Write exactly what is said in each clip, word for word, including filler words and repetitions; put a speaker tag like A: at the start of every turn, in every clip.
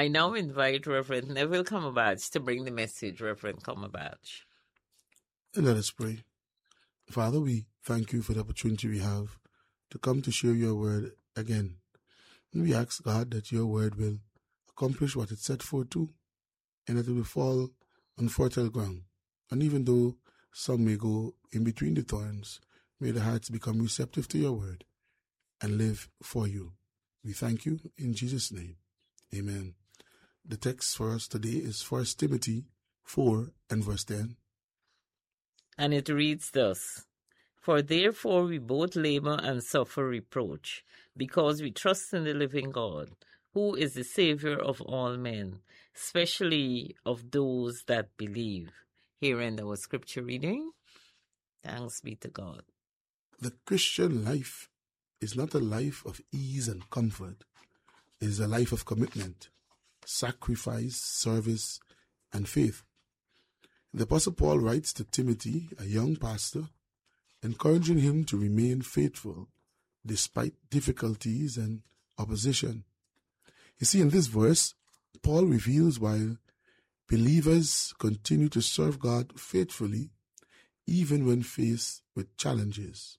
A: I now invite Reverend Neville Cumberbatch to bring the message. Reverend Cumberbatch.
B: Let us pray. Father, we thank you for the opportunity we have to come to share your word again. And we ask, God, that your word will accomplish what it set forth to, and that it will fall on fertile ground. And even though some may go in between the thorns, may the hearts become receptive to your word and live for you. We thank you in Jesus' name. Amen. The text for us today is First Timothy four and verse ten.
A: And it reads thus: For therefore we both labor and suffer reproach, because we trust in the living God, who is the Savior of all men, especially of those that believe. Here in our scripture reading. Thanks be to God.
B: The Christian life is not a life of ease and comfort. It is a life of commitment, sacrifice, service, and faith. The Apostle Paul writes to Timothy, a young pastor, encouraging him to remain faithful despite difficulties and opposition. You see, in this verse, Paul reveals why believers continue to serve God faithfully even when faced with challenges.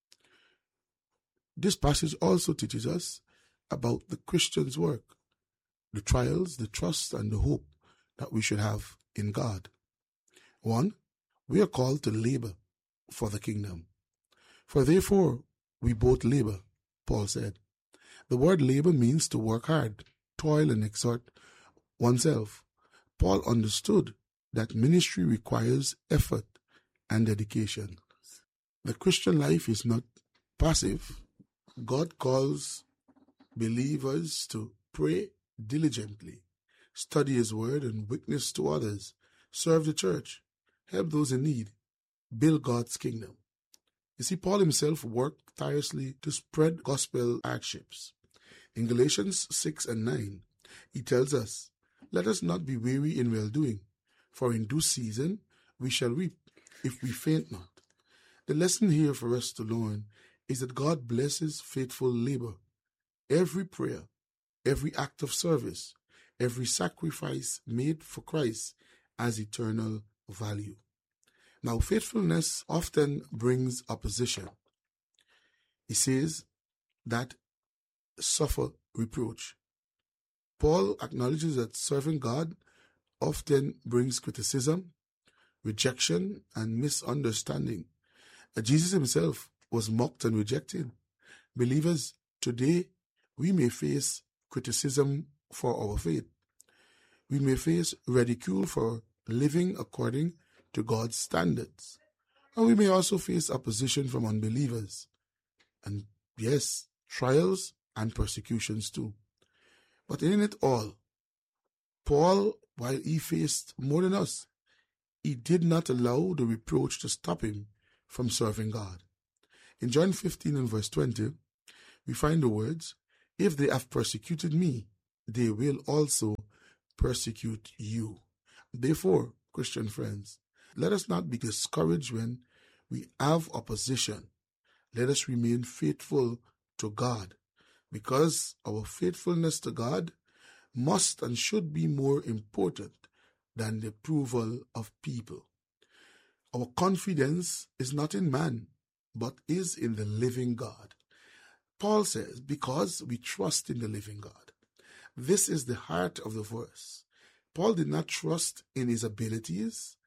B: This passage also teaches us about the Christian's work, the trials, the trust, and the hope that we should have in God. One, we are called to labor for the kingdom. For therefore, we both labor, Paul said. The word labor means to work hard, toil, and exert oneself. Paul understood that ministry requires effort and dedication. The Christian life is not passive. God calls believers to pray diligently, study his word and witness to others, serve the church, help those in need, build God's kingdom. You see, Paul himself worked tirelessly to spread gospel hardships. In Galatians six and nine, he tells us, let us not be weary in well-doing, for in due season we shall reap, if we faint not. The lesson here for us to learn is that God blesses faithful labor. Every prayer, every act of service, every sacrifice made for Christ has eternal value. Now, faithfulness often brings opposition. He says that suffer reproach. Paul acknowledges that serving God often brings criticism, rejection, and misunderstanding. Jesus himself was mocked and rejected. Believers, today we may face criticism for our faith. We may face ridicule for living according to God's standards. And we may also face opposition from unbelievers. And yes, trials and persecutions too. But in it all, Paul, while he faced more than us, he did not allow the reproach to stop him from serving God. In John fifteen and verse twenty, we find the words, if they have persecuted me, they will also persecute you. Therefore, Christian friends, let us not be discouraged when we have opposition. Let us remain faithful to God, because our faithfulness to God must and should be more important than the approval of people. Our confidence is not in man, but is in the living God. Paul says, because we trust in the living God. This is the heart of the verse. Paul did not trust in his abilities,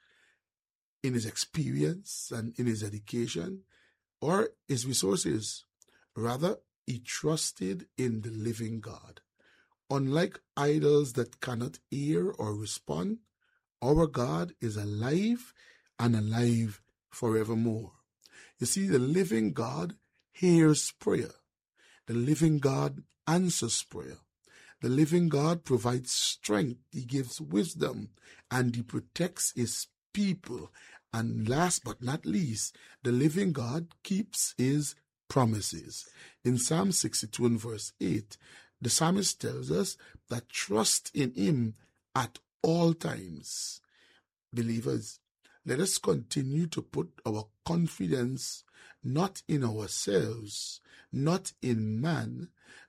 B: in his experience, and in his education, or his resources. Rather, he trusted in the living God. Unlike idols that cannot hear or respond, our God is alive and alive forevermore. You see, the living God hears prayer. The living God answers prayer. The living God provides strength. He gives wisdom, and he protects his people. And last but not least, the living God keeps his promises. In Psalm sixty-two and verse eight, the psalmist tells us that trust in him at all times. Believers, let us continue to put our confidence not in ourselves, not in man,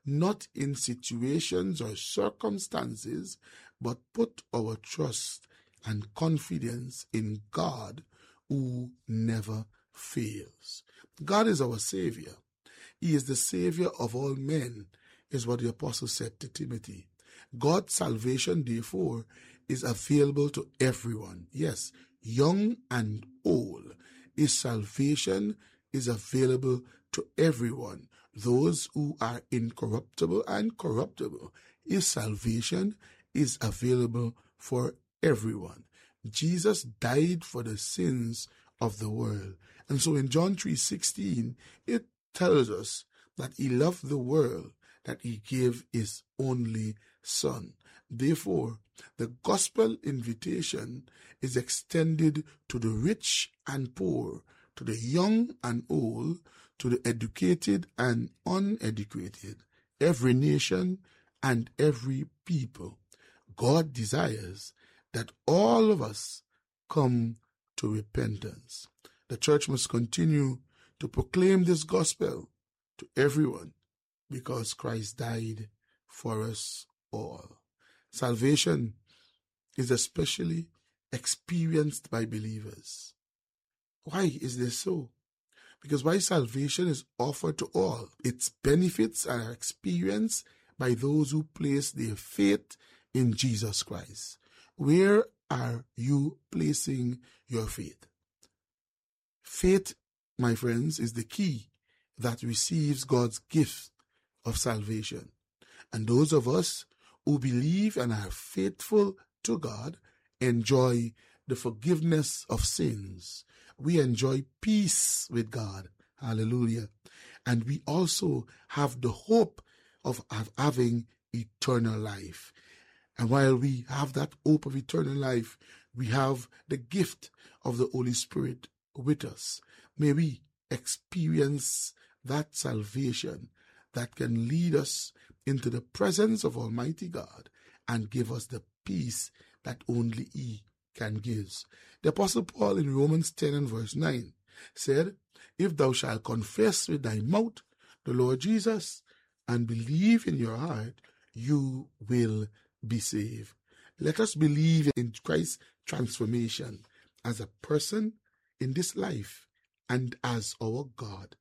B: not in situations or circumstances, but put our trust and confidence in God who never fails. God is our Savior. He is the Savior of all men, is what the apostle said to Timothy. God's salvation, therefore, is available to everyone. Yes, young and old. His salvation is available to everyone. Those who are incorruptible and corruptible. His salvation is available for everyone. Jesus died for the sins of the world. And so in John three sixteen, it tells us that he loved the world, that he gave his only Son. Therefore, the gospel invitation is extended to the rich and poor, to the young and old, to the educated and uneducated, every nation and every people. God desires that all of us come to repentance. The church must continue to proclaim this gospel to everyone because Christ died for us all. Salvation is especially experienced by believers. Why is this so? Because while salvation is offered to all, its benefits are experienced by those who place their faith in Jesus Christ. Where are you placing your faith? Faith, my friends, is the key that receives God's gift of salvation. And those of us who believe and are faithful to God enjoy the forgiveness of sins. We enjoy peace with God. Hallelujah. And we also have the hope of, of having eternal life. And while we have that hope of eternal life, we have the gift of the Holy Spirit with us. May we experience that salvation that can lead us into the presence of Almighty God and give us the peace that only He can give. The Apostle Paul in Romans ten and verse nine said, if thou shalt confess with thy mouth the Lord Jesus and believe in your heart, you will be saved. Let us believe in Christ's transformation as a person in this life and as our God,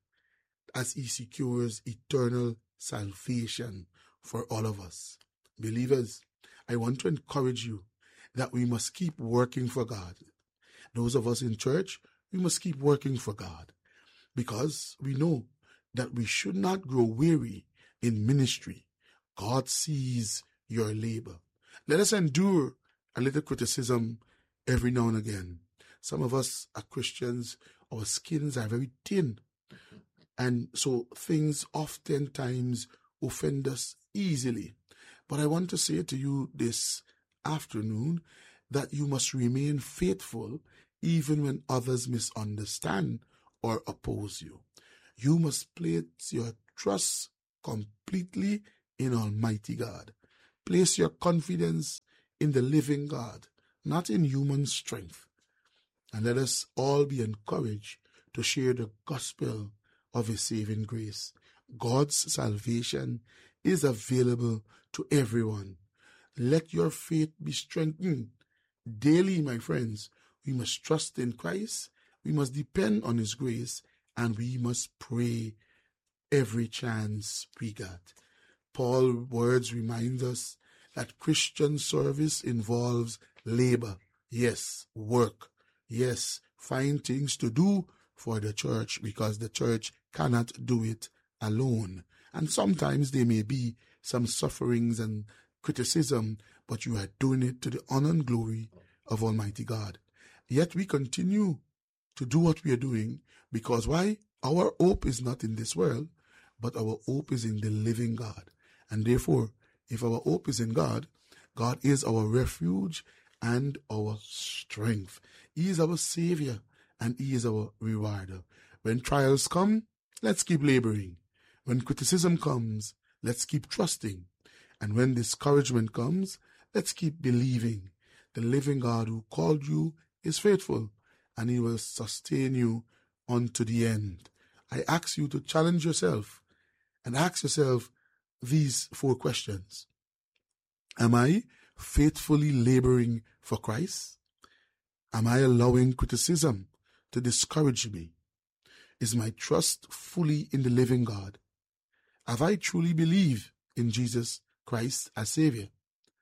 B: as He secures eternal salvation for all of us. Believers, I want to encourage you that we must keep working for God. Those of us in church, we must keep working for God because we know that we should not grow weary in ministry. God sees your labor. Let us endure a little criticism every now and again. Some of us are Christians, our skins are very thin, and so things oftentimes offend us easily. But I want to say to you this afternoon that you must remain faithful even when others misunderstand or oppose you. You must place your trust completely in Almighty God. Place your confidence in the living God, not in human strength. And let us all be encouraged to share the gospel of His saving grace. God's salvation is available to everyone. Let your faith be strengthened daily, my friends. We must trust in Christ, we must depend on His grace, and we must pray every chance we got. Paul's words remind us that Christian service involves labor. Yes, work. Yes, find things to do for the church because the church cannot do it alone. And sometimes there may be some sufferings and criticism, but you are doing it to the honor and glory of Almighty God. Yet we continue to do what we are doing because why? Our hope is not in this world, but our hope is in the living God. And therefore, if our hope is in God, God is our refuge and our strength. He is our Savior and He is our rewarder. When trials come, let's keep laboring. When criticism comes, let's keep trusting. And when discouragement comes, let's keep believing. The living God who called you is faithful and He will sustain you unto the end. I ask you to challenge yourself and ask yourself, these four questions. Am I faithfully laboring for Christ? Am I allowing criticism to discourage me? Is my trust fully in the living God? Have I truly believed in Jesus Christ as Savior?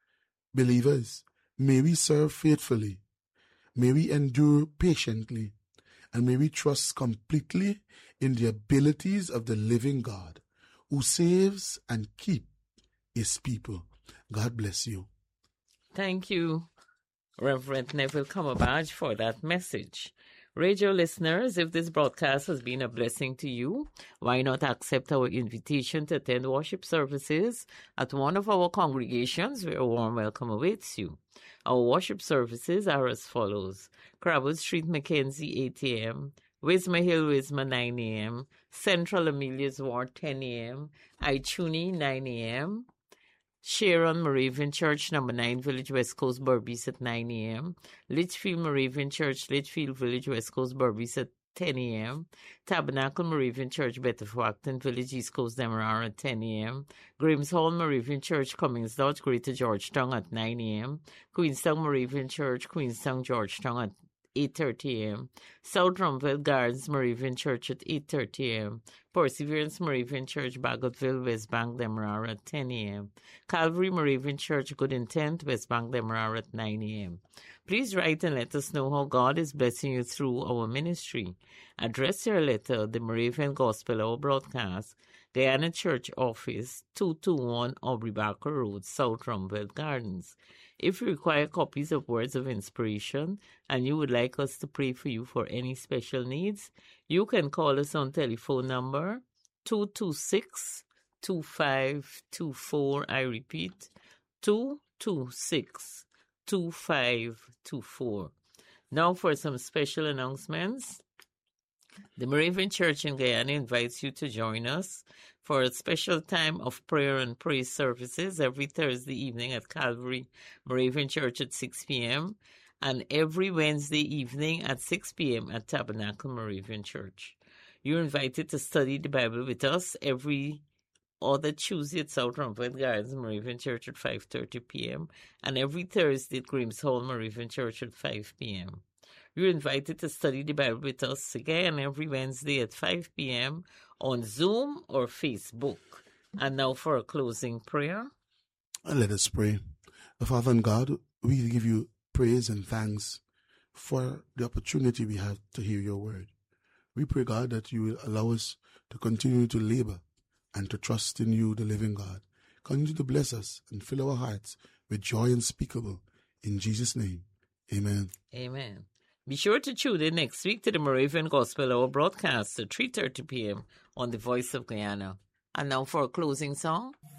B: Believers, may we serve faithfully, may we endure patiently, and may we trust completely in the abilities of the living God who saves and keeps his people. God bless you.
A: Thank you, Reverend Neville Cumberbatch, for that message. Radio listeners, if this broadcast has been a blessing to you, why not accept our invitation to attend worship services at one of our congregations where a warm welcome awaits you. Our worship services are as follows: Crabwood Street, Mackenzie, eight a.m., Wisma Hill, Wisma, nine a.m., Central Amelia's Ward, ten a.m., Ituni, nine a.m., Sharon Moravian Church, number nine, Village West Coast, Berbice at nine a.m. Litchfield Moravian Church, Litchfield Village, West Coast, Berbice at ten a.m. Tabernacle Moravian Church, Betterfacton Village, East Coast, Demerara at ten a.m. Grimes Hall Moravian Church, Cummings Lodge, Greater Georgetown at nine a.m. Queenstown Moravian Church, Queenstown, Georgetown at eight thirty a.m. South Rumville Gardens Moravian Church at eight thirty a.m. Perseverance Moravian Church, Bagotville, West Bank, Demerara at ten a.m. Calvary Moravian Church, Good Intent, West Bank, Demerara at nine a.m. Please write and let us know how God is blessing you through our ministry. Address your letter, the Moravian Gospel Hour Broadcast, Guyana Church Office, two twenty-one Aubrey Barker Road, South Rumville Gardens. If you require copies of Words of Inspiration and you would like us to pray for you for any special needs, you can call us on telephone number two two six, two five two four. I repeat, two two six, two five two four. Now for some special announcements. The Moravian Church in Guyana invites you to join us for a special time of prayer and praise services every Thursday evening at Calvary Moravian Church at six p.m. and every Wednesday evening at six p.m. at Tabernacle Moravian Church. You're invited to study the Bible with us every other Tuesday at South Rumford Gardens Moravian Church at five thirty p.m. and every Thursday at Grimes Hall Moravian Church at five p.m. You're invited to study the Bible with us again every Wednesday at five p.m. on Zoom or Facebook. And now for a closing prayer.
B: And let us pray. Father and God, we give you praise and thanks for the opportunity we have to hear your word. We pray, God, that you will allow us to continue to labor and to trust in you, the living God. Continue to bless us and fill our hearts with joy unspeakable. In Jesus' name, amen.
A: Amen. Be sure to tune in next week to the Moravian Gospel Hour broadcast at three thirty p.m. on the Voice of Guyana. And now for a closing song.